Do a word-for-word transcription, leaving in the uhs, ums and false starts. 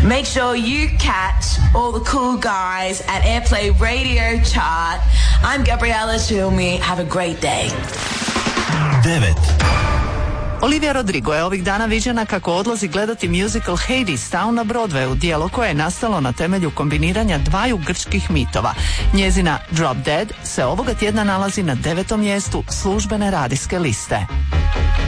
Make sure you catch all the cool guys at Airplay Radio Chart. I'm Gabriella Chilmi. Have a great day. devet. Olivia Rodrigo je ovih dana viđena kako odlazi gledati musical Hadestown na Broadwayu, djelo koje je nastalo na temelju kombiniranja dvaju grčkih mitova. Njezina Drop Dead se ovoga tjedna nalazi na devetom mjestu službene radijske liste.